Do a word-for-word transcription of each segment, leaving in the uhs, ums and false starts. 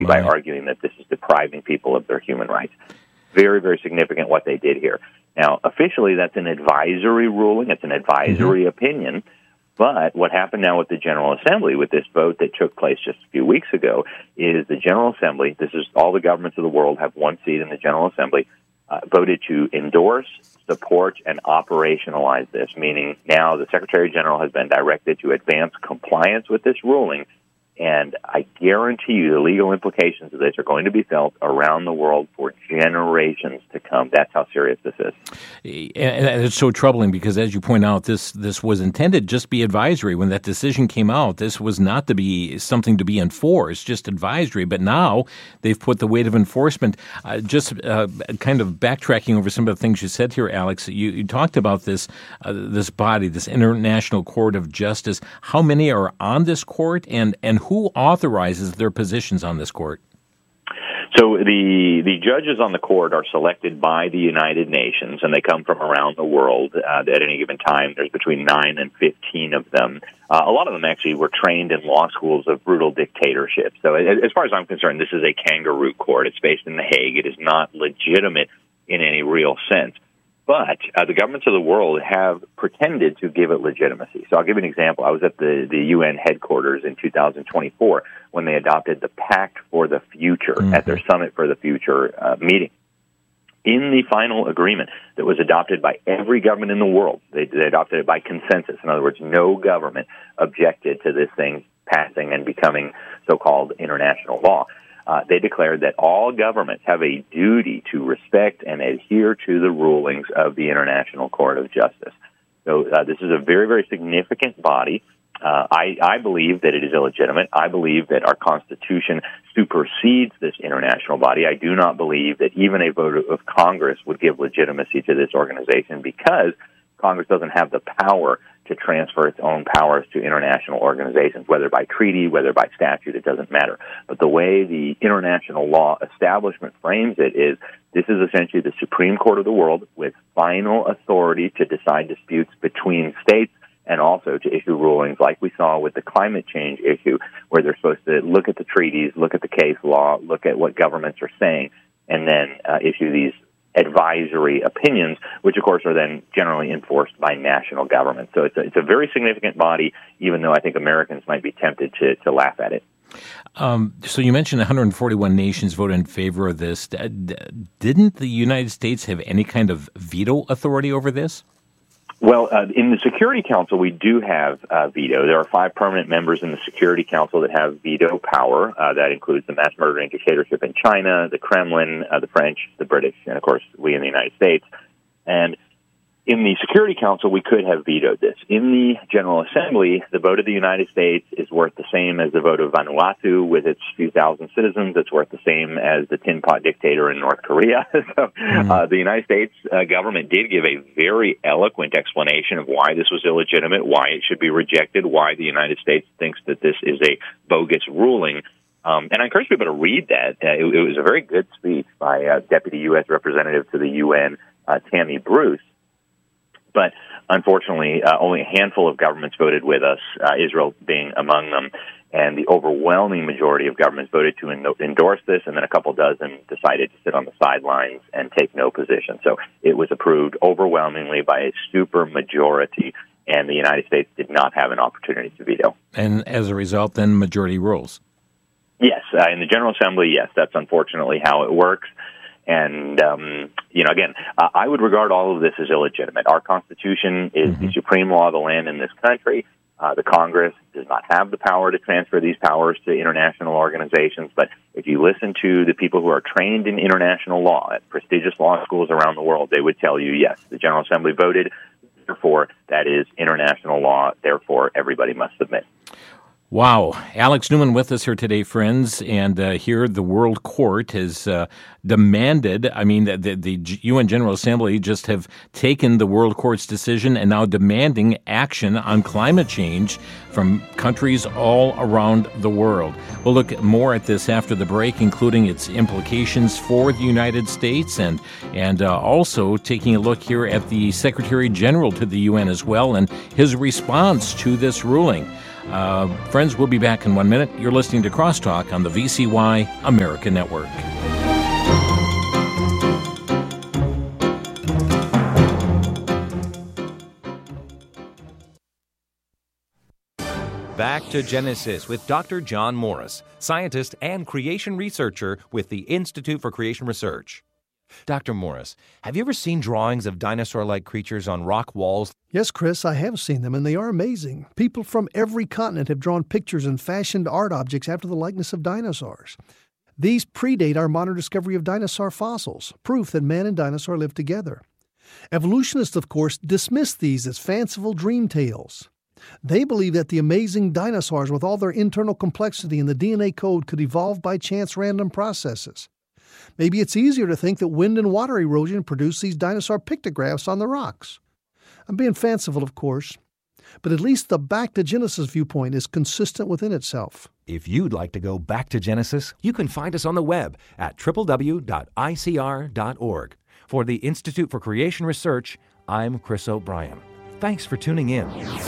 by arguing that this is depriving people of their human rights. Very, very significant what they did here. Now, officially, that's an advisory ruling. It's an advisory mm-hmm. opinion. But what happened now with the General Assembly, with this vote that took place just a few weeks ago, is the General Assembly, this is all the governments of the world have one seat in the General Assembly, uh, voted to endorse, support, and operationalize this, meaning now the Secretary General has been directed to advance compliance with this ruling. And I guarantee you the legal implications of this are going to be felt around the world for generations to come. That's how serious this is. And it's so troubling because, as you point out, this this was intended just to be advisory. When that decision came out, this was not to be something to be enforced, just advisory. But now they've put the weight of enforcement. Uh, just uh, kind of backtracking over some of the things you said here, Alex, you, you talked about this uh, this body, this International Court of Justice. How many are on this court, and, and who authorizes their positions on this court? So the the judges on the court are selected by the United Nations, and they come from around the world. Uh, at any given time, there's between nine and fifteen of them. Uh, a lot of them actually were trained in law schools of brutal dictatorship. So as far as I'm concerned, this is a kangaroo court. It's based in The Hague. It is not legitimate in any real sense. But uh, the governments of the world have pretended to give it legitimacy. So I'll give you an example. I was at the, the U N headquarters in two thousand twenty-four when they adopted the Pact for the Future mm-hmm. at their Summit for the Future uh, meeting. In the final agreement that was adopted by every government in the world, they, they adopted it by consensus. In other words, no government objected to this thing passing and becoming so-called international law. Uh, they declared that all governments have a duty to respect and adhere to the rulings of the International Court of Justice. So uh, this is a very, very significant body. Uh, I, I believe that it is illegitimate. I believe that our Constitution supersedes this international body. I do not believe that even a vote of Congress would give legitimacy to this organization because Congress doesn't have the power to transfer its own powers to international organizations, whether by treaty, whether by statute, it doesn't matter. But the way the international law establishment frames it is this is essentially the Supreme Court of the world with final authority to decide disputes between states and also to issue rulings like we saw with the climate change issue, where they're supposed to look at the treaties, look at the case law, look at what governments are saying, and then uh, issue these advisory opinions, which, of course, are then generally enforced by national governments. So it's a, it's a very significant body, even though I think Americans might be tempted to, to laugh at it. Um, so you mentioned one hundred forty-one nations voted in favor of this. Didn't the United States have any kind of veto authority over this? Well, uh, in the Security Council, we do have uh, veto. There are five permanent members in the Security Council that have veto power. Uh, that includes the mass murdering dictatorship in China, the Kremlin, uh, the French, the British, and, of course, we in the United States. And in the Security Council, we could have vetoed this. In the General Assembly, the vote of the United States is worth the same as the vote of Vanuatu with its few thousand citizens. It's worth the same as the Tin Pot dictator in North Korea. so mm-hmm. uh, the United States uh, government did give a very eloquent explanation of why this was illegitimate, why it should be rejected, why the United States thinks that this is a bogus ruling. Um, and I encourage people to read that. Uh, it, it was a very good speech by uh, Deputy U S Representative to the U N, uh, Tammy Bruce. But unfortunately, uh, only a handful of governments voted with us, uh, Israel being among them, and the overwhelming majority of governments voted to en- endorse this, and then a couple dozen decided to sit on the sidelines and take no position. So it was approved overwhelmingly by a super majority, and the United States did not have an opportunity to veto. And as a result, then majority rules. Yes, uh, in the General Assembly, yes, that's unfortunately how it works. And, um, you know, again, uh, I would regard all of this as illegitimate. Our Constitution is mm-hmm. the supreme law of the land in this country. Uh, the Congress does not have the power to transfer these powers to international organizations. But if you listen to the people who are trained in international law at prestigious law schools around the world, they would tell you, yes, the General Assembly voted, therefore that is international law, therefore everybody must submit. Wow. Alex Newman with us here today, friends. And uh, here the World Court has uh, demanded, I mean, the, the, the U N General Assembly just have taken the World Court's decision and now demanding action on climate change from countries all around the world. We'll look more at this after the break, including its implications for the United States and, and uh, also taking a look here at the Secretary General to the U N as well and his response to this ruling. Uh, friends, we'll be back in one minute. You're listening to Crosstalk on the V C Y America Network. Back to Genesis with Doctor John Morris, scientist and creation researcher with the Institute for Creation Research. Doctor Morris, have you ever seen drawings of dinosaur-like creatures on rock walls? Yes, Chris, I have seen them, and they are amazing. People from every continent have drawn pictures and fashioned art objects after the likeness of dinosaurs. These predate our modern discovery of dinosaur fossils, proof that man and dinosaur lived together. Evolutionists, of course, dismiss these as fanciful dream tales. They believe that the amazing dinosaurs, with all their internal complexity and the D N A code, could evolve by chance random processes. Maybe it's easier to think that wind and water erosion produced these dinosaur pictographs on the rocks. I'm being fanciful, of course, but at least the back to Genesis viewpoint is consistent within itself. If you'd like to go back to Genesis, you can find us on the web at w w w dot i c r dot org. For the Institute for Creation Research, I'm Chris O'Brien. Thanks for tuning in.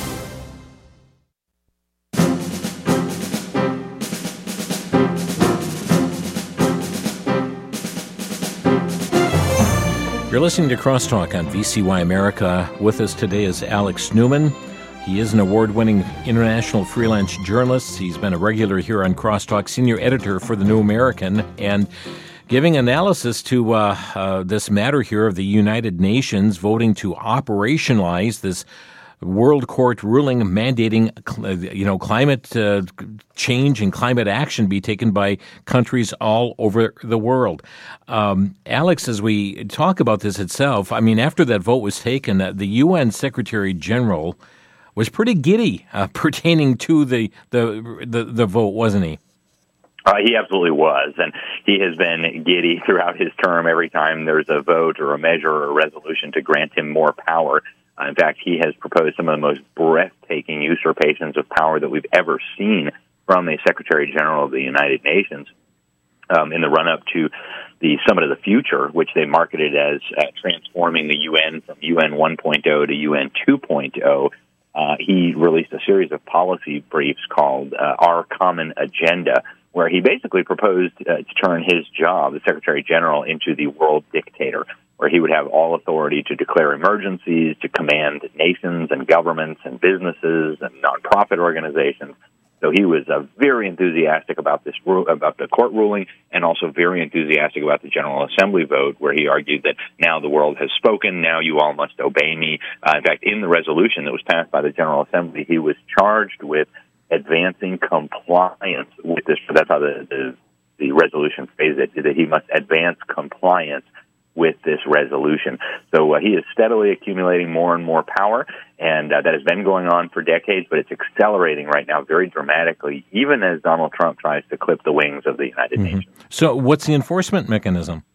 You're listening to Crosstalk on V C Y America. With us today is Alex Newman. He is an award-winning international freelance journalist. He's been a regular here on Crosstalk, senior editor for The New American, and giving analysis to uh, uh, this matter here of the United Nations voting to operationalize this World Court ruling mandating, you know, climate uh, change and climate action be taken by countries all over the world. Um, Alex, as we talk about this itself, I mean, after that vote was taken, uh, the U N Secretary General was pretty giddy uh, pertaining to the, the the the vote, wasn't he? Uh, he absolutely was, and he has been giddy throughout his term every time there's a vote or a measure or a resolution to grant him more power. Uh, in fact, he has proposed some of the most breathtaking usurpations of power that we've ever seen from a Secretary General of the United Nations um, in the run-up to the Summit of the Future, which they marketed as uh, transforming the U N from U N one point oh to U N two point oh. Uh, he released a series of policy briefs called uh, Our Common Agenda, where he basically proposed uh, to turn his job, the Secretary General, into the world dictator, where he would have all authority to declare emergencies, to command nations and governments and businesses and nonprofit organizations. So he was uh, very enthusiastic about this ru- about the court ruling, and also very enthusiastic about the General Assembly vote, where he argued that now the world has spoken, now you all must obey me. Uh, in fact, in the resolution that was passed by the General Assembly, he was charged with advancing compliance with this. That's how the, the, the resolution phrased it, that he must advance compliance with this resolution. So uh, he is steadily accumulating more and more power, and uh, that has been going on for decades, but it's accelerating right now very dramatically, even as Donald Trump tries to clip the wings of the United mm-hmm. Nations. So what's the enforcement mechanism?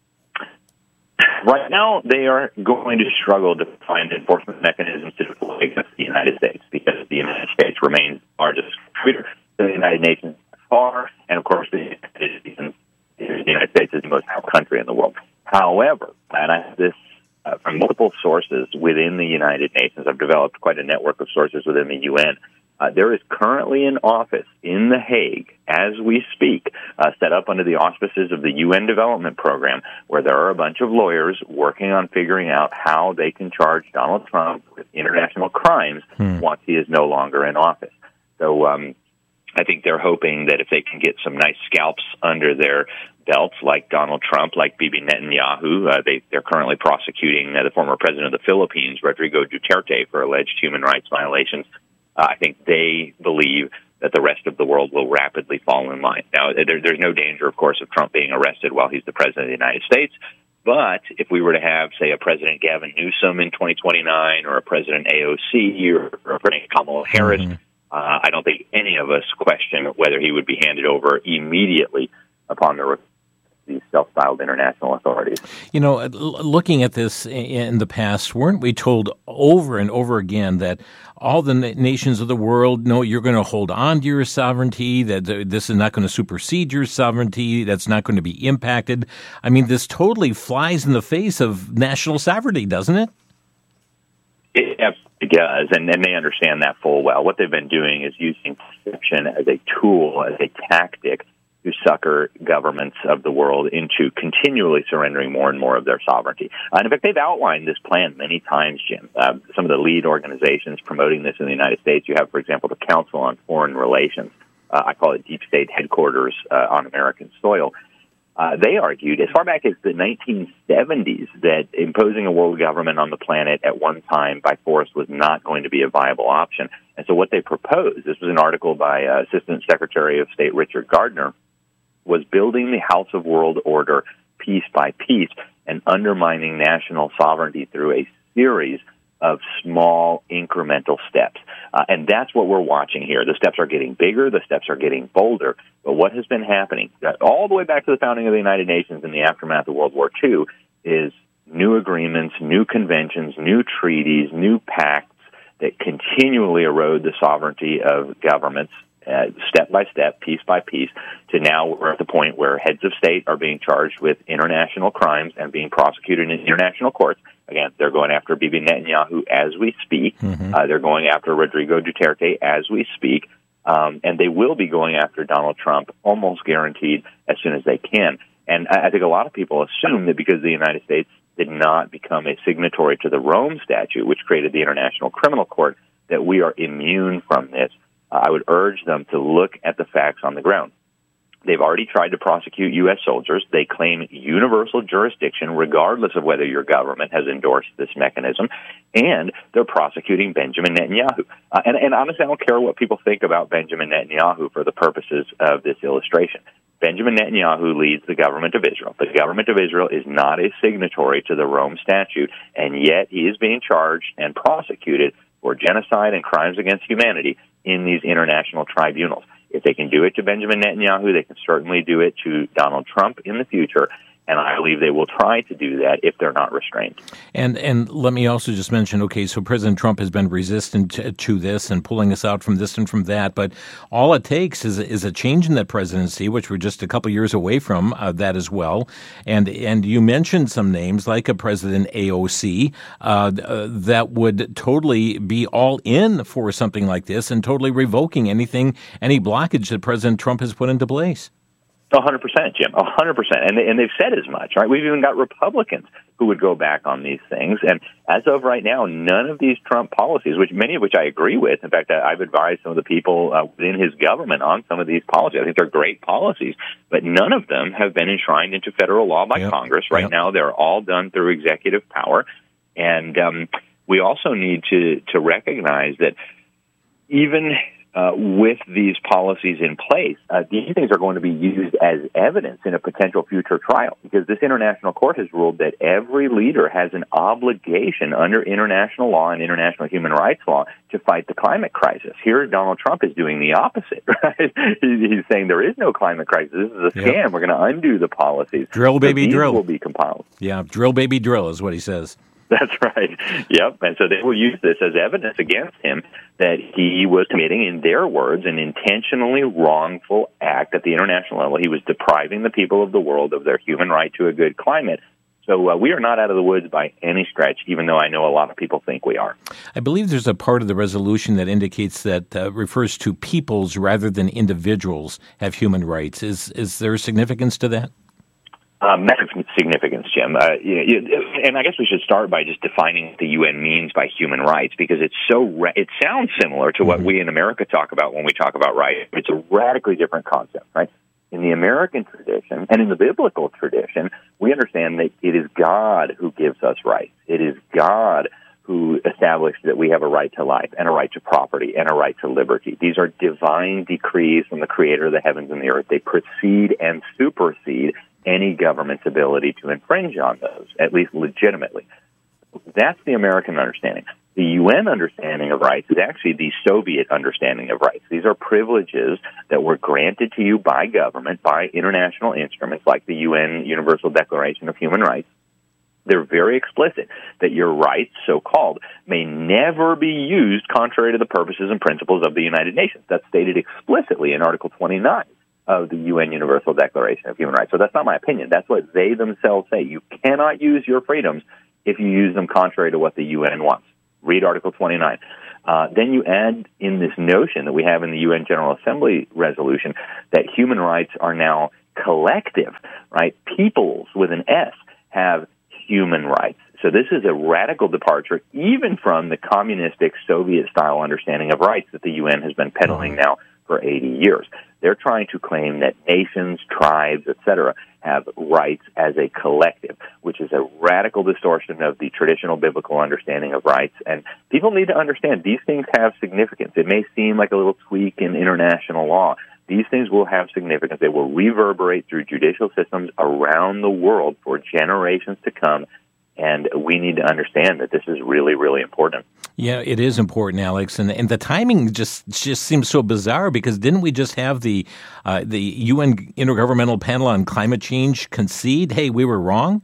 Right now, they are going to struggle to find enforcement mechanisms to deploy against the United States, because the United States remains the largest contributor to the United Nations far, and of course, the United, the United States is the most powerful country in the world. However, and I have this uh, from multiple sources within the United Nations, I've developed quite a network of sources within the U N. Uh, there is currently an office in The Hague, as we speak, uh, set up under the auspices of the U N Development Program, where there are a bunch of lawyers working on figuring out how they can charge Donald Trump with international crimes hmm. once he is no longer in office. So um, I think they're hoping that if they can get some nice scalps under their belts, like Donald Trump, like Bibi Netanyahu, uh, they, they're currently prosecuting uh, the former president of the Philippines, Rodrigo Duterte, for alleged human rights violations. Uh, I think they believe that the rest of the world will rapidly fall in line. Now, there, there's no danger, of course, of Trump being arrested while he's the president of the United States. But if we were to have, say, a President Gavin Newsom in twenty twenty-nine, or a President A O C, or, or a President Kamala Harris, mm-hmm. uh, I don't think any of us question whether he would be handed over immediately upon the these self-styled international authorities. You know, looking at this in the past, weren't we told over and over again that all the nations of the world, no, you're going to hold on to your sovereignty, that this is not going to supersede your sovereignty, that's not going to be impacted? I mean, this totally flies in the face of national sovereignty, doesn't it? It does, and, and they understand that full well. What they've been doing is using perception as a tool, as a tactic to sucker governments of the world into continually surrendering more and more of their sovereignty. Uh, and in fact, they've outlined this plan many times, Jim. Uh, some of the lead organizations promoting this in the United States, you have, for example, the Council on Foreign Relations. Uh, I call it deep state headquarters uh, on American soil. Uh, they argued as far back as the nineteen seventies that imposing a world government on the planet at one time by force was not going to be a viable option. And so what they proposed, this was an article by uh, Assistant Secretary of State Richard Gardner, was building the House of World Order piece by piece and undermining national sovereignty through a series of small incremental steps. Uh, and that's what we're watching here. The steps are getting bigger, the steps are getting bolder. But what has been happening, uh, all the way back to the founding of the United Nations in the aftermath of World War Two, is new agreements, new conventions, new treaties, new pacts that continually erode the sovereignty of governments, uh, step by step, piece by piece, to now we're at the point where heads of state are being charged with international crimes and being prosecuted in international courts. Again, they're going after Bibi Netanyahu as we speak. Mm-hmm. Uh, they're going after Rodrigo Duterte as we speak. Um, and they will be going after Donald Trump, almost guaranteed, as soon as they can. And I, I think a lot of people assume that because the United States did not become a signatory to the Rome Statute, which created the International Criminal Court, that we are immune from this. Uh, I would urge them to look at the facts on the ground. They've already tried to prosecute U S soldiers. They claim universal jurisdiction regardless of whether your government has endorsed this mechanism. And they're prosecuting Benjamin Netanyahu. Uh, and, and honestly, I don't care what people think about Benjamin Netanyahu for the purposes of this illustration. Benjamin Netanyahu leads the government of Israel. The government of Israel is not a signatory to the Rome Statute, and yet he is being charged and prosecuted for genocide and crimes against humanity in these international tribunals. If they can do it to Benjamin Netanyahu, they can certainly do it to Donald Trump in the future. And I believe they will try to do that if they're not restrained. And and let me also just mention, okay, so President Trump has been resistant to, to this and pulling us out from this and from that, but all it takes is, is a change in that presidency, which we're just a couple years away from uh, that as well. And and you mentioned some names like a President A O C uh, uh, that would totally be all in for something like this and totally revoking anything, any blockage that President Trump has put into place. A hundred percent, Jim. A hundred percent, and they, and they've said as much, right? We've even got Republicans who would go back on these things, and as of right now, none of these Trump policies, which many of which I agree with. In fact, I've advised some of the people uh, within his government on some of these policies. I think they're great policies, but none of them have been enshrined into federal law by yep. Congress. Right yep. now, they're all done through executive power, and um, we also need to to recognize that even Uh, with these policies in place, uh, these things are going to be used as evidence in a potential future trial, because this international court has ruled that every leader has an obligation under international law and international human rights law to fight the climate crisis. Here, Donald Trump is doing the opposite, right? He's saying there is no climate crisis. This is a scam. Yep. We're going to undo the policies. Drill, baby, so drill. Will be compiled. Yeah, drill, baby, drill is what he says. That's right. Yep. And so they will use this as evidence against him that he was committing, in their words, an intentionally wrongful act at the international level. He was depriving the people of the world of their human right to a good climate. So uh, we are not out of the woods by any stretch, even though I know a lot of people think we are. I believe there's a part of the resolution that indicates that uh, refers to peoples rather than individuals have human rights. Is is there significance to that? Uh, massive significance, Jim. Uh, you, you, and I guess we should start by just defining what the U N means by human rights, because it's so ra- it sounds similar to what we in America talk about when we talk about rights. It's a radically different concept, right? In the American tradition and in the biblical tradition, we understand that it is God who gives us rights. It is God who established that we have a right to life and a right to property and a right to liberty. These are divine decrees from the Creator of the heavens and the earth. They precede and supersede any government's ability to infringe on those, at least legitimately. That's the American understanding. The U N understanding of rights is actually the Soviet understanding of rights. These are privileges that were granted to you by government, by international instruments like the U N Universal Declaration of Human Rights. They're very explicit that your rights, so-called, may never be used contrary to the purposes and principles of the United Nations. That's stated explicitly in Article twenty-nine of the U N Universal Declaration of Human Rights. So that's not my opinion. That's what they themselves say. You cannot use your freedoms if you use them contrary to what the U N wants. Read Article twenty-nine. Uh, then you add in this notion that we have in the U N General Assembly resolution that human rights are now collective, right? Peoples with an S have human rights. So this is a radical departure even from the communistic Soviet-style understanding of rights that the U N has been peddling now for eighty years. They're trying to claim that nations, tribes, et cetera, have rights as a collective, which is a radical distortion of the traditional biblical understanding of rights. And people need to understand these things have significance. It may seem like a little tweak in international law. These things will have significance. They will reverberate through judicial systems around the world for generations to come. And we need to understand that this is really, really important. Yeah, it is important, Alex, and and the timing just just seems so bizarre because didn't we just have the uh, the U N Intergovernmental Panel on Climate Change concede, hey, we were wrong?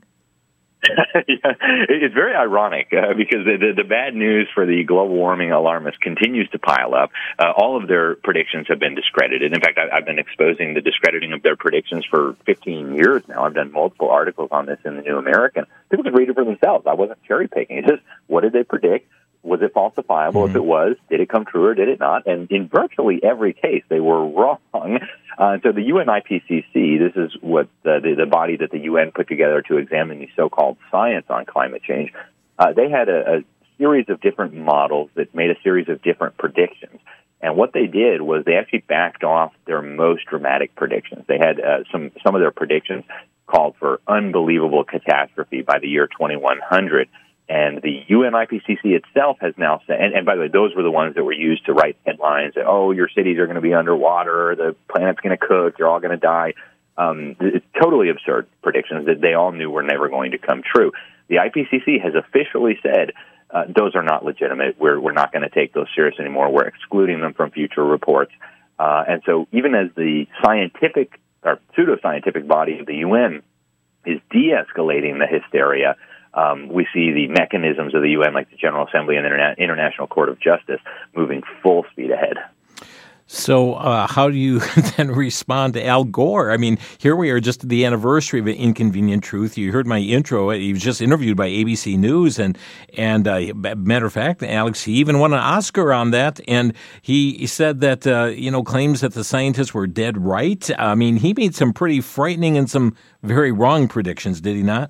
Yeah, it's very ironic uh, because the, the, the bad news for the global warming alarmists continues to pile up. Uh, all of their predictions have been discredited. In fact, I, I've been exposing the discrediting of their predictions for fifteen years now. I've done multiple articles on this in the New American. People can read it for themselves. I wasn't cherry picking. It's just, what did they predict? Was it falsifiable? Mm-hmm. If it was, did it come true or did it not? And in virtually every case, they were wrong. Uh, so the U N I P C C, this is what the, the, the body that the U N put together to examine the so-called science on climate change, uh, they had a, a series of different models that made a series of different predictions. And what they did was they actually backed off their most dramatic predictions. They had uh, some some of their predictions called for unbelievable catastrophe by the year twenty-one hundred. And the U N I P C C itself has now said, and, and by the way, those were the ones that were used to write headlines that, oh, your cities are going to be underwater, the planet's going to cook, you're all going to die. Um, it's totally absurd predictions that they all knew were never going to come true. The I P C C has officially said uh, those are not legitimate. We're, we're not going to take those serious anymore. We're excluding them from future reports. Uh, and so even as the scientific or pseudo-scientific body of the U N is de-escalating the hysteria, Um, we see the mechanisms of the U N, like the General Assembly and the Interna- International Court of Justice, moving full speed ahead. So uh, how do you then respond to Al Gore? I mean, here we are just at the anniversary of An Inconvenient Truth. You heard my intro. He was just interviewed by A B C News. And, and uh, matter of fact, Alex, he even won an Oscar on that. And he, he said that, uh, you know, claims that the scientists were dead right. I mean, he made some pretty frightening and some very wrong predictions, did he not?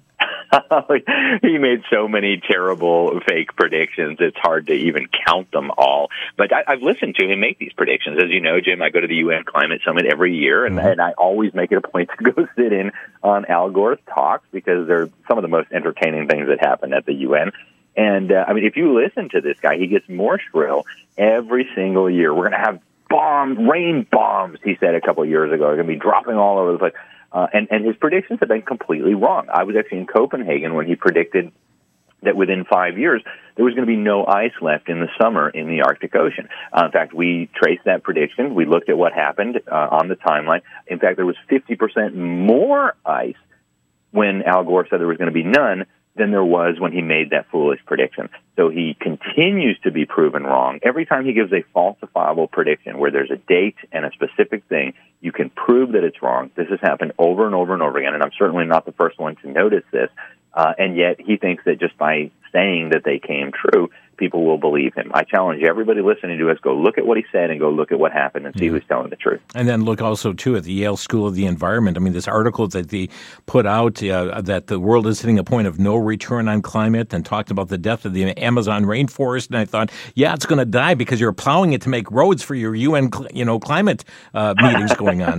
He made so many terrible fake predictions, it's hard to even count them all. But I, I've listened to him make these predictions. As you know, Jim, I go to the U N Climate Summit every year, and, mm-hmm. and I always make it a point to go sit in on Al Gore's talks because they're some of the most entertaining things that happen at the U N. And, uh, I mean, if you listen to this guy, he gets more shrill every single year. We're going to have bombs, rain bombs, he said a couple of years ago. They're going to be dropping all over the place. Uh, and, and his predictions have been completely wrong. I was actually in Copenhagen when he predicted that within five years, there was going to be no ice left in the summer in the Arctic Ocean. Uh, in fact, we traced that prediction. We looked at what happened uh, on the timeline. In fact, there was fifty percent more ice when Al Gore said there was going to be none than there was when he made that foolish prediction. So he continues to be proven wrong. Every time he gives a falsifiable prediction where there's a date and a specific thing, you can prove that it's wrong. This has happened over and over and over again, and I'm certainly not the first one to notice this. Uh, and yet he thinks that just by saying that they came true, people will believe him. I challenge everybody listening to us, go look at what he said and go look at what happened and see yeah. who's telling the truth. And then look also, too, at the Yale School of the Environment. I mean, this article that they put out uh, that the world is hitting a point of no return on climate and talked about the death of the Amazon rainforest. And I thought, yeah, it's going to die because you're plowing it to make roads for your U N, you know, climate uh, meetings going on.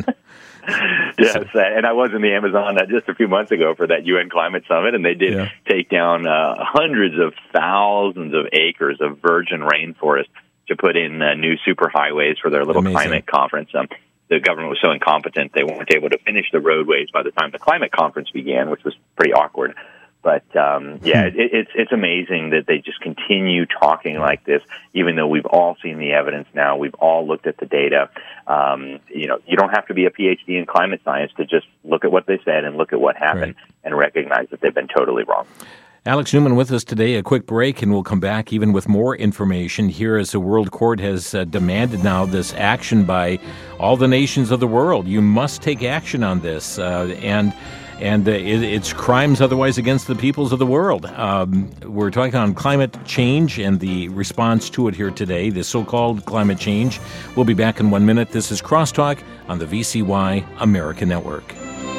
Yes, and I was in the Amazon uh, just a few months ago for that U N Climate Summit, and they did yeah. take down uh, hundreds of thousands of acres of virgin rainforest to put in uh, new superhighways for their little Amazing. climate conference. Um, the government was so incompetent they weren't able to finish the roadways by the time the climate conference began, which was pretty awkward. But, um, yeah, it, it's it's amazing that they just continue talking like this, even though we've all seen the evidence now. We've all looked at the data. Um, you know, you don't have to be a P H D in climate science to just look at what they said and look at what happened right. and recognize that they've been totally wrong. Alex Newman with us today. A quick break, and we'll come back even with more information here as the World Court has uh, demanded now this action by all the nations of the world. You must take action on this, uh, and and uh, it, it's crimes otherwise against the peoples of the world. Um, we're talking on climate change and the response to it here today, the so-called climate change. We'll be back in one minute. This is Crosstalk on the V C Y America Network.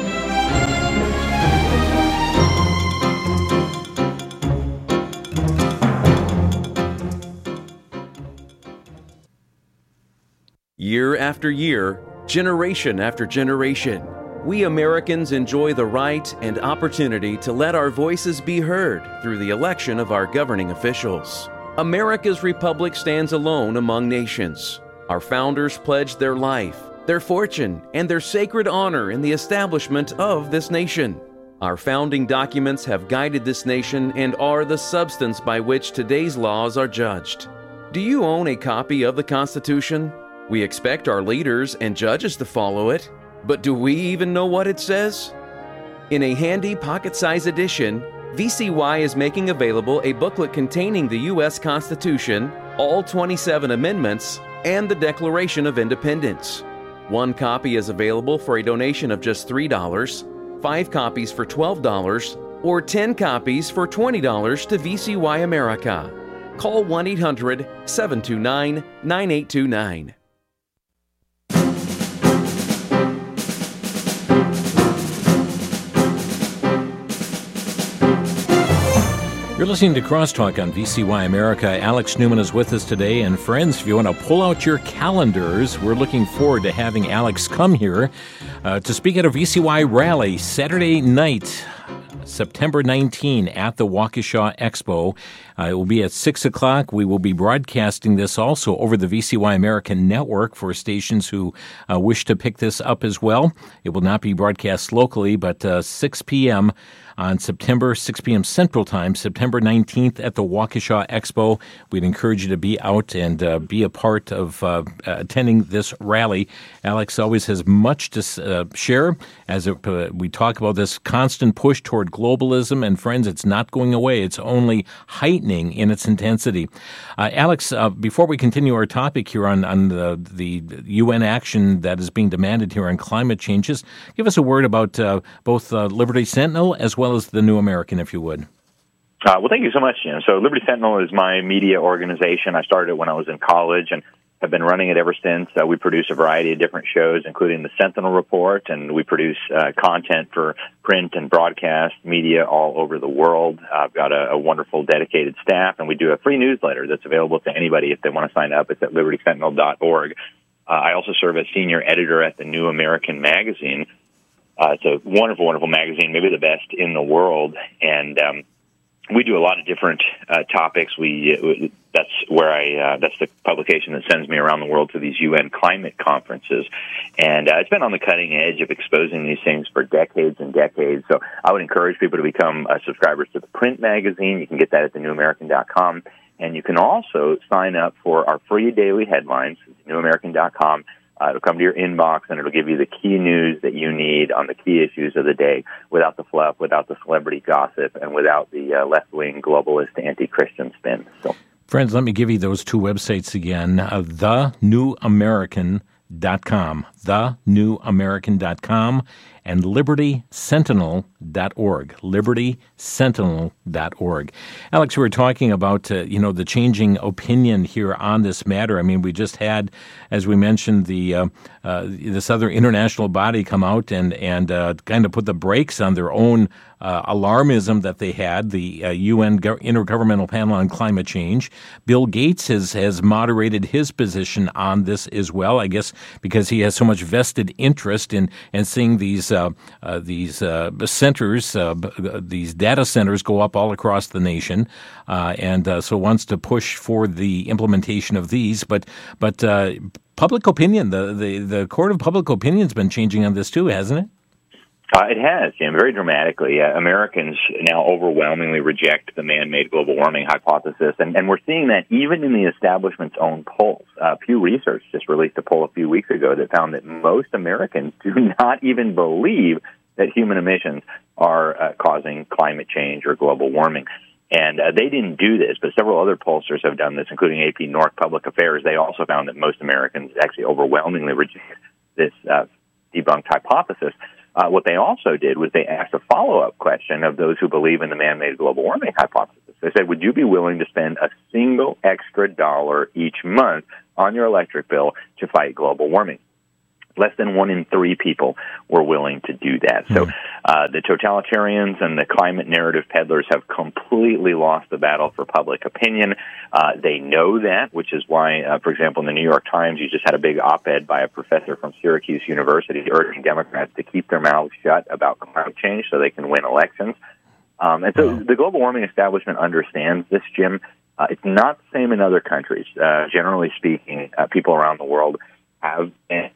Year after year, generation after generation, we Americans enjoy the right and opportunity to let our voices be heard through the election of our governing officials. America's republic stands alone among nations. Our founders pledged their life, their fortune, and their sacred honor in the establishment of this nation. Our founding documents have guided this nation and are the substance by which today's laws are judged. Do you own a copy of the Constitution? We expect our leaders and judges to follow it, but do we even know what it says? In a handy pocket-sized edition, V C Y is making available a booklet containing the U S Constitution, all twenty-seven amendments, and the Declaration of Independence. One copy is available for a donation of just three dollars, five copies for twelve dollars, or ten copies for twenty dollars to V C Y America. Call one eight hundred, seven two nine, nine eight two nine. You're listening to Crosstalk on V C Y America. Alex Newman is with us today. And friends, if you want to pull out your calendars, we're looking forward to having Alex come here uh, to speak at a V C Y rally Saturday night, September nineteenth at the Waukesha Expo. Uh, it will be at six o'clock. We will be broadcasting this also over the V C Y America Network for stations who uh, wish to pick this up as well. It will not be broadcast locally, but uh, six p.m. on September, six p.m. Central Time, September nineteenth at the Waukesha Expo. We'd encourage you to be out and uh, be a part of uh, attending this rally. Alex always has much to uh, share as it, uh, we talk about this constant push toward globalism. And friends, it's not going away. It's only heightening in its intensity. Uh, Alex, uh, before we continue our topic here on, on the, the U N action that is being demanded here on climate changes, give us a word about uh, both uh, Liberty Sentinel as well as the New American, if you would. Uh, well, thank you so much, Jim. So Liberty Sentinel is my media organization. I started it when I was in college and have been running it ever since. Uh, we produce a variety of different shows, including the Sentinel Report, and we produce uh, content for print and broadcast media all over the world. Uh, I've got a, a wonderful dedicated staff, and we do a free newsletter that's available to anybody if they want to sign up. It's at liberty sentinel dot org. Uh, I also serve as senior editor at the New American magazine. Uh, it's a wonderful, wonderful magazine, maybe the best in the world, and um, we do a lot of different uh, topics. We uh, that's where I uh, that's the publication that sends me around the world to these U N climate conferences, and uh, it's been on the cutting edge of exposing these things for decades and decades. So I would encourage people to become uh, subscribers to the print magazine. You can get that at the new american dot com, and you can also sign up for our free daily headlines at new american dot com. Uh, it'll come to your inbox, and it'll give you the key news that you need on the key issues of the day without the fluff, without the celebrity gossip, and without the uh, left-wing globalist anti-Christian spin. So, friends, let me give you those two websites again, uh, the new american dot com, the new american dot com, and liberty sentinel dot org, liberty sentinel dot org. Alex, we were talking about, uh, you know, the changing opinion here on this matter. I mean, we just had, as we mentioned, the uh, uh, this other international body come out and, and uh, kind of put the brakes on their own uh, alarmism that they had, the uh, U N Go- Intergovernmental Panel on Climate Change. Bill Gates has, has moderated his position on this as well, I guess because he has so much vested interest in, in seeing these uh, uh, these uh, centers, uh, these data centers go up all across the nation, uh, and uh, so wants to push for the implementation of these. But but uh, public opinion, the, the, the court of public opinion has been changing on this too, hasn't it? Uh, it has, Jim, very dramatically. Uh, Americans now overwhelmingly reject the man-made global warming hypothesis, and, and we're seeing that even in the establishment's own polls. Uh, Pew Research just released a poll a few weeks ago that found that most Americans do not even believe that human emissions are uh, causing climate change or global warming. And uh, they didn't do this, but several other pollsters have done this, including A P North Public Affairs. They also found that most Americans actually overwhelmingly reject this uh, debunked hypothesis. Uh, what they also did was they asked a follow-up question of those who believe in the man-made global warming hypothesis. They said, would you be willing to spend a single extra dollar each month on your electric bill to fight global warming? Less than one in three people were willing to do that. So uh, the totalitarians and the climate narrative peddlers have completely lost the battle for public opinion. Uh, they know that, which is why, uh, for example, in the New York Times, you just had a big op-ed by a professor from Syracuse University urging Democrats to keep their mouths shut about climate change so they can win elections. Um, and so the global warming establishment understands this, Jim. Uh, it's not the same in other countries. Uh, generally speaking, uh, people around the world have been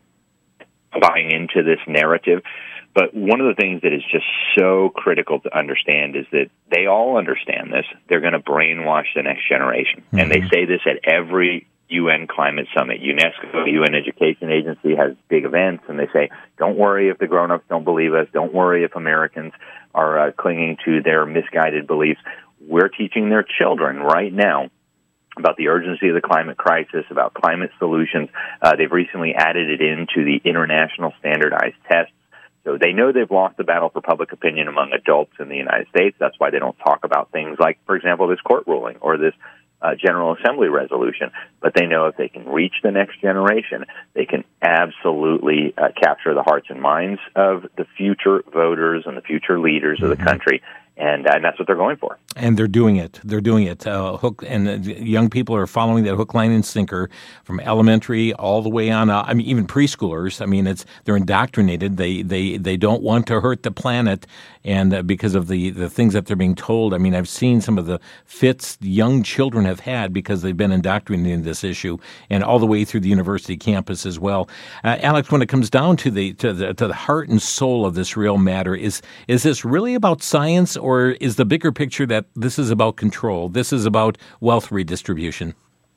buying into this narrative. But one of the things that is just so critical to understand is that they all understand this. They're going to brainwash the next generation. Mm-hmm. And they say this at every U N climate summit. UNESCO, the U N Education Agency, has big events, and they say, don't worry if the grown-ups don't believe us. Don't worry if Americans are uh, clinging to their misguided beliefs. We're teaching their children right now about the urgency of the climate crisis, about climate solutions. Uh, they've recently added it into the international standardized tests. So they know they've lost the battle for public opinion among adults in the United States. That's why they don't talk about things like, for example, this court ruling or this uh, General Assembly resolution. But they know if they can reach the next generation, they can absolutely uh, capture the hearts and minds of the future voters and the future leaders mm-hmm. of the country. And, uh, and that's what they're going for. And they're doing it. They're doing it. Uh, hook and uh, young people are following that hook, line, and sinker from elementary all the way on. Uh, I mean, even preschoolers. I mean, it's they're indoctrinated. They they they don't want to hurt the planet, and uh, because of the, the things that they're being told. I mean, I've seen some of the fits young children have had because they've been indoctrinated in this issue, and all the way through the university campus as well. Uh, Alex, when it comes down to the to the to the heart and soul of this real matter, is is this really about science? Or is the bigger picture that this is about control? This is about wealth redistribution?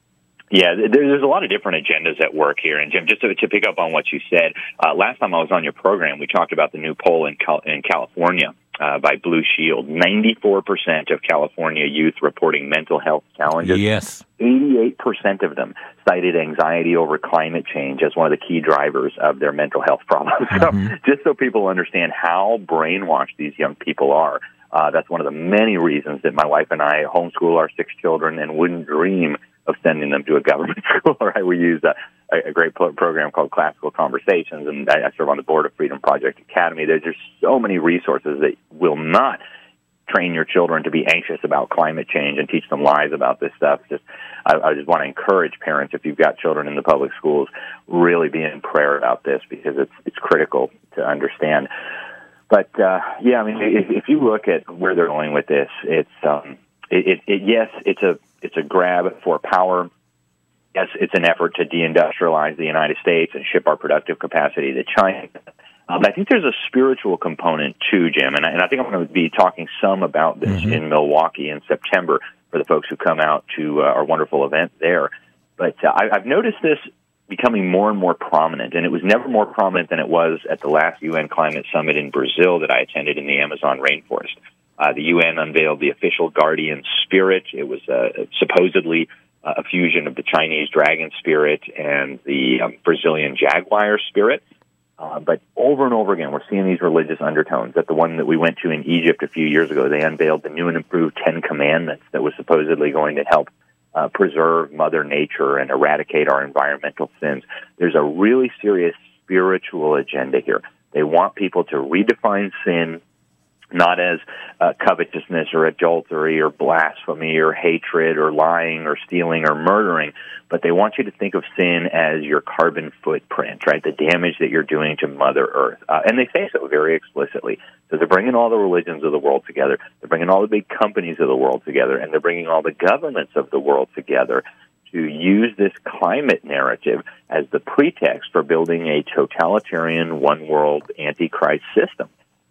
Yeah, there's a lot of different agendas at work here. And, Jim, just to, to pick up on what you said, uh, last time I was on your program, we talked about the new poll in, Cal- in California uh, by Blue Shield. ninety-four percent of California youth reporting mental health challenges. Yes. eighty-eight percent of them cited anxiety over climate change as one of the key drivers of their mental health problems. Mm-hmm. So just so people understand how brainwashed these young people are, Uh, that's one of the many reasons that my wife and I homeschool our six children and wouldn't dream of sending them to a government school. Right? We use a, a great pro- program called Classical Conversations, and I, I serve on the board of Freedom Project Academy. There's just so many resources that will not train your children to be anxious about climate change and teach them lies about this stuff. Just, I, I just want to encourage parents, if you've got children in the public schools, really be in prayer about this because it's it's critical to understand. But, uh, yeah, I mean, if, if you look at where they're going with this, it's, um, it, it, it, yes, it's a, it's a grab for power. Yes, it's an effort to deindustrialize the United States and ship our productive capacity to China. Um, but I think there's a spiritual component too, Jim, and I, and I think I'm going to be talking some about this mm-hmm. in Milwaukee in September for the folks who come out to uh, our wonderful event there. But uh, I, I've noticed this becoming more and more prominent, and it was never more prominent than it was at the last U N Climate Summit in Brazil that I attended in the Amazon rainforest. Uh, the U N unveiled the official guardian spirit. It was uh, supposedly uh, a fusion of the Chinese dragon spirit and the um, Brazilian jaguar spirit. Uh, but over and over again, we're seeing these religious undertones. At the one that we went to in Egypt a few years ago, they unveiled the new and improved Ten Commandments that was supposedly going to help Uh, preserve Mother Nature and eradicate our environmental sins. There's a really serious spiritual agenda here. They want people to redefine sin, not as uh, covetousness or adultery or blasphemy or hatred or lying or stealing or murdering, but they want you to think of sin as your carbon footprint, right? The damage that you're doing to Mother Earth. Uh, and they say so very explicitly. So they're bringing all the religions of the world together. They're bringing all the big companies of the world together, and they're bringing all the governments of the world together to use this climate narrative as the pretext for building a totalitarian, one-world, antichrist system.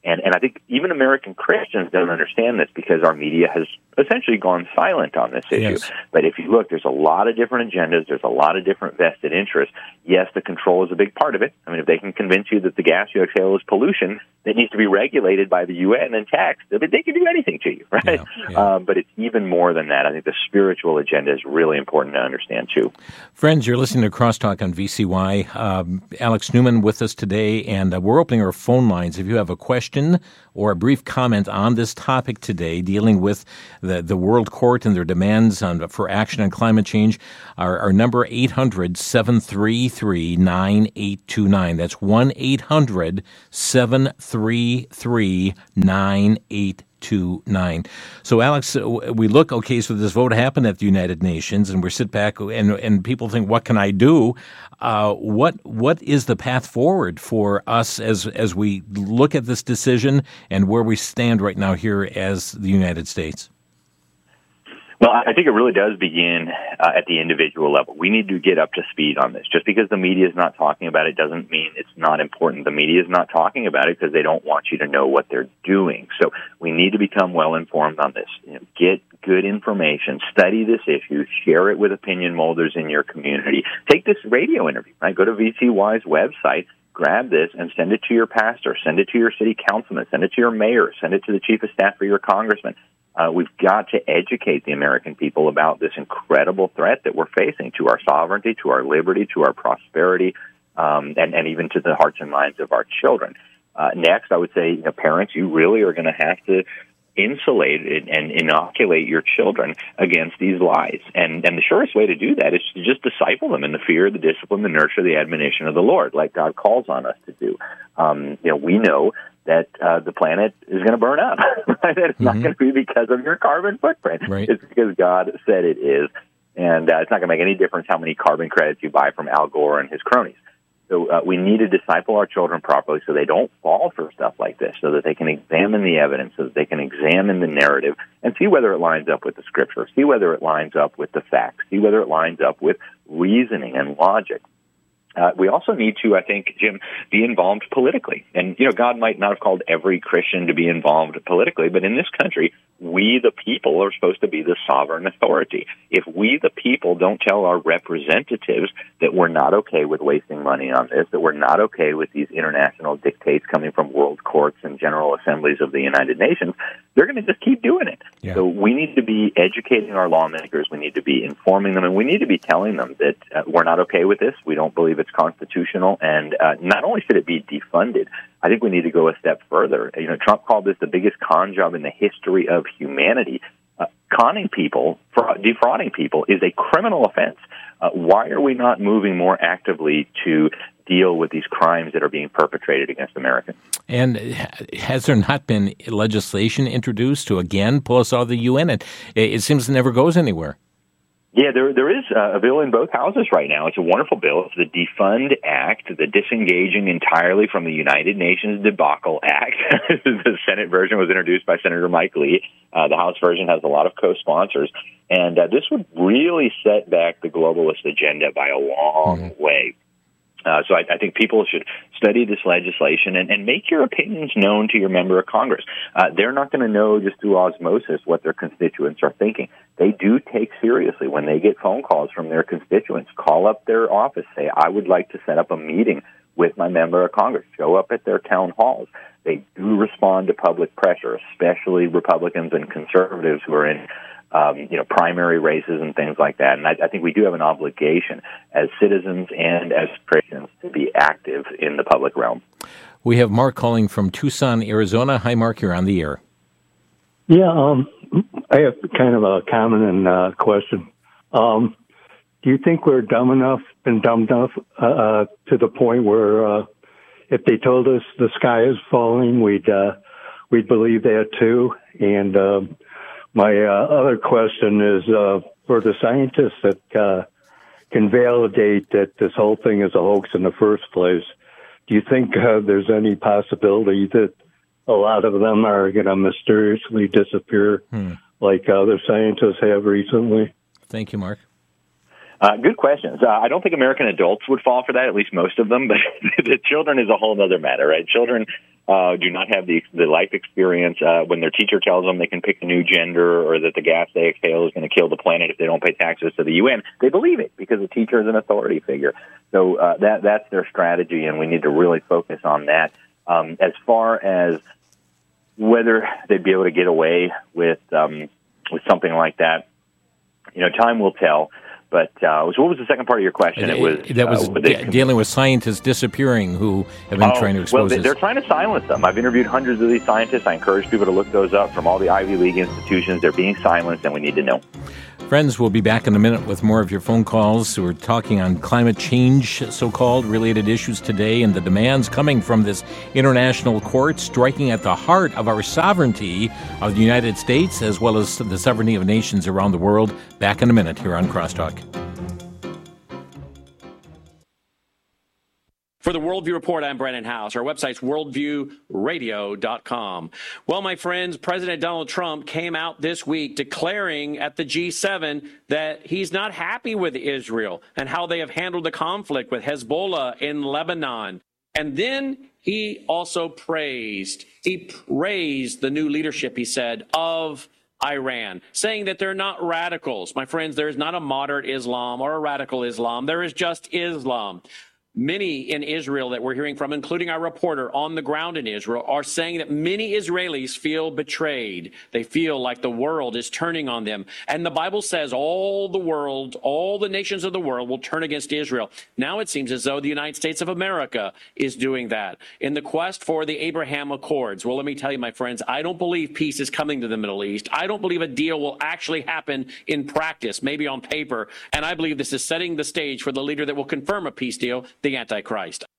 And, and I think even American Christians don't understand this because our media has essentially gone silent on this issue. Yes. But if you look, there's a lot of different agendas. There's a lot of different vested interests. Yes, the control is a big part of it. I mean, if they can convince you that the gas you exhale is pollution that needs to be regulated by the U N and taxed, I mean, they can do anything to you, right? Yeah, yeah. Um, but it's even more than that. I think the spiritual agenda is really important to understand, too. Friends, you're listening to Crosstalk on V C Y. Um, Alex Newman with us today, and uh, we're opening our phone lines. If you have a question or a brief comment on this topic today, dealing with the, the World Court and their demands on, for action on climate change, our, our number eight hundred, seven three three, nine eight two nine. That's one eight hundred, seven three three, nine eight two nine. So, Alex, we look, okay, so this vote happened at the United Nations, and we sit back and and people think, what can I do? Uh, what what is the path forward for us as as we look at this decision and where we stand right now here as the United States? Well, I think it really does begin uh, at the individual level. We need to get up to speed on this. Just because the media is not talking about it doesn't mean it's not important. The media is not talking about it because they don't want you to know what they're doing. So we need to become well informed on this. You know, get good information, study this issue, share it with opinion molders in your community. Take this radio interview, right? Go to V C Y's website, grab this and send it to your pastor, send it to your city councilman, send it to your mayor, send it to the chief of staff for your congressman. Uh, we've got to educate the American people about this incredible threat that we're facing to our sovereignty, to our liberty, to our prosperity, um, and, and even to the hearts and minds of our children. Uh, next, I would say, you know, parents, you really are going to have to insulate and inoculate your children against these lies. And and the surest way to do that is to just disciple them in the fear, the discipline, the nurture, the admonition of the Lord, like God calls on us to do. Um, you know, we know that uh, the planet is going to burn up. Right? It's mm-hmm. not going to be because of your carbon footprint. Right. It's because God said it is. And uh, it's not going to make any difference how many carbon credits you buy from Al Gore and his cronies. So uh, we need to disciple our children properly so they don't fall for stuff like this, so that they can examine the evidence, so that they can examine the narrative and see whether it lines up with the Scripture, see whether it lines up with the facts, see whether it lines up with reasoning and logic. Uh, we also need to, I think, Jim, be involved politically. And, you know, God might not have called every Christian to be involved politically, but in this country, we, the people, are supposed to be the sovereign authority. If we, the people, don't tell our representatives that we're not okay with wasting money on this, that we're not okay with these international dictates coming from world courts and general assemblies of the United Nations, they're going to just keep doing it. Yeah. So we need to be educating our lawmakers. We need to be informing them, and we need to be telling them that uh, we're not okay with this. We don't believe it's constitutional, and uh, not only should it be defunded, I think we need to go a step further. You know, Trump called this the biggest con job in the history of humanity. Uh, conning people, fraud, defrauding people, is a criminal offense. Uh, why are we not moving more actively to deal with these crimes that are being perpetrated against Americans? And has there not been legislation introduced to, again, pull us out of the U N? It, it seems it never goes anywhere. Yeah, there there is a bill in both houses right now. It's a wonderful bill. It's the Defund Act, the Disengaging Entirely from the United Nations Debacle Act. The Senate version was introduced by Senator Mike Lee. Uh, the House version has a lot of co-sponsors. And uh, this would really set back the globalist agenda by a long mm-hmm. way. Uh, so I, I think people should study this legislation and, and make your opinions known to your member of Congress. Uh, they're not going to know just through osmosis what their constituents are thinking. They do take seriously when they get phone calls from their constituents. Call up their office, say, I would like to set up a meeting with my member of Congress. Show up at their town halls. They do respond to public pressure, especially Republicans and conservatives who are in Um, you know, primary races and things like that. And I, I think we do have an obligation as citizens and as Christians to be active in the public realm. We have Mark calling from Tucson, Arizona. Hi, Mark. You're on the air. Yeah, um, I have kind of a common and uh, question. Um, do you think we're dumb enough and dumb enough uh, to the point where uh, if they told us the sky is falling, we'd uh, we'd believe that too? And um, My uh, other question is uh, for the scientists that uh, can validate that this whole thing is a hoax in the first place. Do you think uh, there's any possibility that a lot of them are going to mysteriously disappear hmm. like other scientists have recently? Thank you, Mark. Uh, good questions. Uh, I don't think American adults would fall for that, at least most of them, but the children is a whole other matter, right? Children uh, do not have the the life experience. Uh, when their teacher tells them they can pick a new gender or that the gas they exhale is going to kill the planet if they don't pay taxes to the U N, they believe it because the teacher is an authority figure. So uh, that that's their strategy, and we need to really focus on that. Um, as far as whether they'd be able to get away with um, with something like that, you know, time will tell. But uh, so what was the second part of your question? It was that was uh, they, dealing with scientists disappearing who have been oh, trying to expose well, they, this. They're trying to silence them. I've interviewed hundreds of these scientists. I encourage people to look those up from all the Ivy League institutions. They're being silenced, and we need to know. Friends, we'll be back in a minute with more of your phone calls. We're talking on climate change, so-called, related issues today, and the demands coming from this international court striking at the heart of our sovereignty of the United States, as well as the sovereignty of nations around the world. Back in a minute here on Crosstalk. For the Worldview Report, I'm Brennan House. Our website's worldview radio dot com. Well, my friends, President Donald Trump came out this week declaring at the G seven that he's not happy with Israel and how they have handled the conflict with Hezbollah in Lebanon. And then he also praised, he praised the new leadership, he said, of Iran, saying that they're not radicals. My friends, there is not a moderate Islam or a radical Islam. There is just Islam. Many in Israel that we're hearing from, including our reporter on the ground in Israel, are saying that many Israelis feel betrayed. They feel like the world is turning on them. And the Bible says all the world, all the nations of the world will turn against Israel. Now it seems as though the United States of America is doing that in the quest for the Abraham Accords. Well, let me tell you, my friends, I don't believe peace is coming to the Middle East. I don't believe a deal will actually happen in practice, maybe on paper. And I believe this is setting the stage for the leader that will confirm a peace deal, the Antichrist.